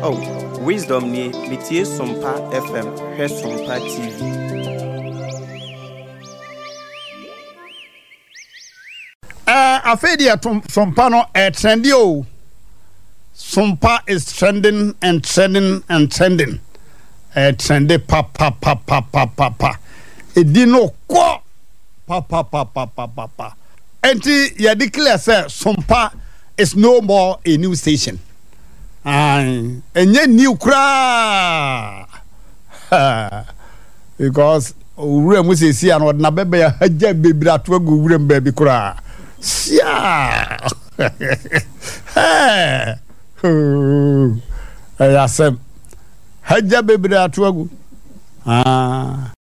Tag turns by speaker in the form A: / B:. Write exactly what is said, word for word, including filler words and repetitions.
A: Oh, wisdom ni mitie Sompa F M, he Sompa T V.
B: Uh, Afedia Sompa no eh, trendy o. Sompa is trending and trending and trending. Eh, trendy pa pa pa pa pa pa pa. Edino ko pa pa pa pa pa pa pa. Enti ya declare say Sompa is no more a new station. Aye, enye new kra. Because ure mu se si an na bebe ya haja bebira to agu ure mbabi kra. Sia. Hey. Ayasem. Haja bebira to agu. Ah.